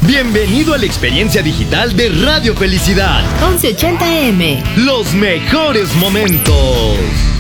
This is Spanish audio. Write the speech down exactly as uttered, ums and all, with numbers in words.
Bienvenido a la experiencia digital de Radio Felicidad. once ochenta eme. Los mejores momentos.